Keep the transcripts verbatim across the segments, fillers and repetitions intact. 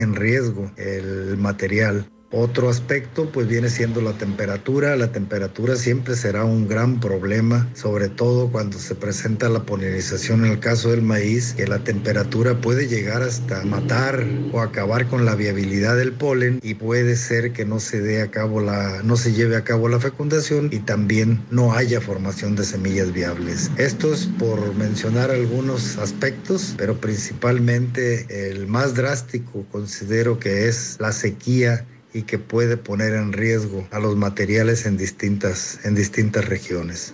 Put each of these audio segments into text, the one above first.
en riesgo el material. Otro aspecto pues viene siendo la temperatura. La temperatura siempre será un gran problema, sobre todo cuando se presenta la polinización en el caso del maíz, que la temperatura puede llegar hasta matar o acabar con la viabilidad del polen y puede ser que no se dé a cabo la, no se lleve a cabo la fecundación y también no haya formación de semillas viables. Esto es por mencionar algunos aspectos, pero principalmente el más drástico considero que es la sequía y que puede poner en riesgo a los materiales en distintas, en distintas regiones.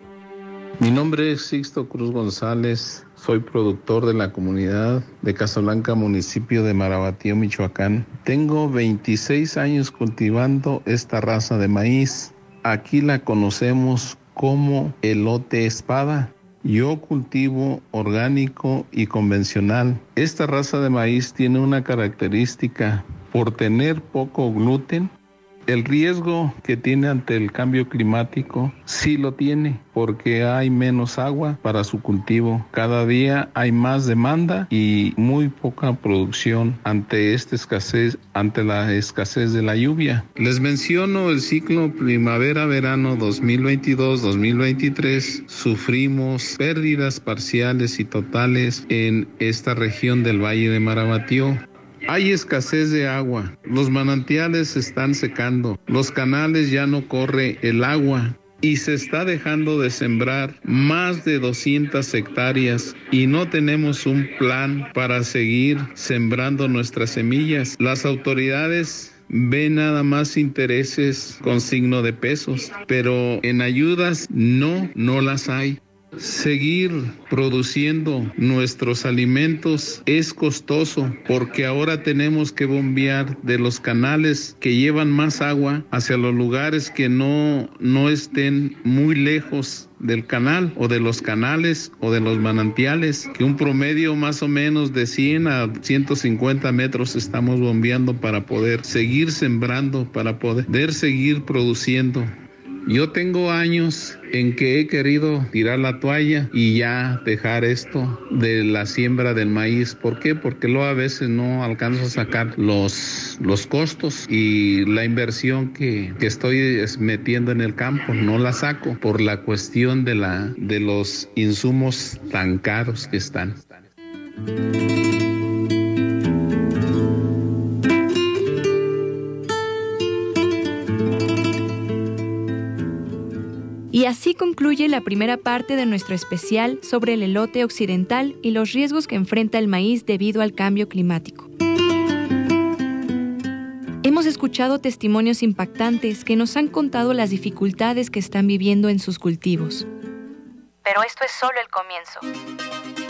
Mi nombre es Sixto Cruz González, soy productor de la comunidad de Casablanca, municipio de Marabatío, Michoacán. Tengo veintiséis años cultivando esta raza de maíz. Aquí la conocemos como elote espada. Yo cultivo orgánico y convencional. Esta raza de maíz tiene una característica: por tener poco gluten, el riesgo que tiene ante el cambio climático sí lo tiene, porque hay menos agua para su cultivo. Cada día hay más demanda y muy poca producción ante esta escasez, ante la escasez de la lluvia. Les menciono el ciclo primavera-verano dos mil veintidós dos mil veintitrés. Sufrimos pérdidas parciales y totales en esta región del Valle de Marabatío. Hay escasez de agua, los manantiales se están secando, los canales ya no corre el agua y se está dejando de sembrar más de doscientas hectáreas y no tenemos un plan para seguir sembrando nuestras semillas. Las autoridades ven nada más intereses con signo de pesos, pero en ayudas no, no las hay. Seguir produciendo nuestros alimentos es costoso porque ahora tenemos que bombear de los canales que llevan más agua hacia los lugares que no, no estén muy lejos del canal o de los canales o de los manantiales, que un promedio más o menos de cien a ciento cincuenta metros estamos bombeando para poder seguir sembrando, para poder seguir produciendo. Yo tengo años en que he querido tirar la toalla y ya dejar esto de la siembra del maíz. ¿Por qué? Porque luego a veces no alcanzo a sacar los, los costos y la inversión que, que estoy metiendo en el campo no la saco por la cuestión de, la, de los insumos tan caros que están. Y así concluye la primera parte de nuestro especial sobre el elote occidental y los riesgos que enfrenta el maíz debido al cambio climático. Hemos escuchado testimonios impactantes que nos han contado las dificultades que están viviendo en sus cultivos. Pero esto es solo el comienzo.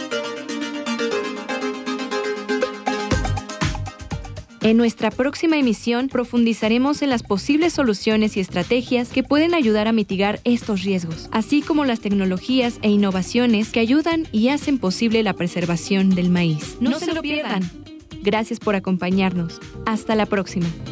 En nuestra próxima emisión profundizaremos en las posibles soluciones y estrategias que pueden ayudar a mitigar estos riesgos, así como las tecnologías e innovaciones que ayudan y hacen posible la preservación del maíz. No, no se lo pierdan. Gracias por acompañarnos. Hasta la próxima.